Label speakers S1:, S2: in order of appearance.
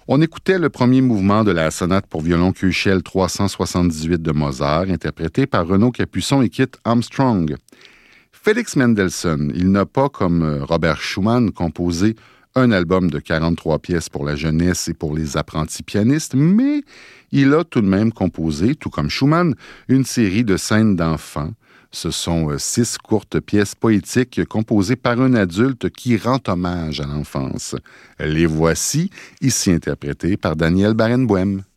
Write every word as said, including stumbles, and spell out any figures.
S1: On écoutait le premier mouvement de la sonate pour violon Köchel trois cent soixante-dix-huit de Mozart, interprété par Renaud Capuçon et Kit Armstrong. Félix Mendelssohn, il n'a pas, comme Robert Schumann, composé un album de quarante-trois pièces pour la jeunesse et pour les apprentis pianistes, mais il a tout de même composé, tout comme Schumann, une série de scènes d'enfants. Ce sont six courtes pièces poétiques composées par un adulte qui rend hommage à l'enfance. Les voici, ici interprétées par Daniel Barenboim.